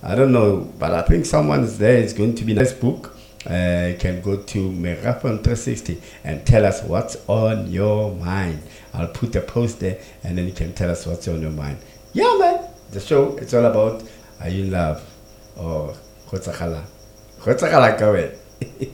I don't know, but I think someone's there is going to be in Facebook. You can go to Meraphon 360 and tell us what's on your mind. I'll put a post there and then you can tell us what's on your mind. Yeah, man. The show, it's all about are you in love or Khotsakhala. Khotsakhala ka wena.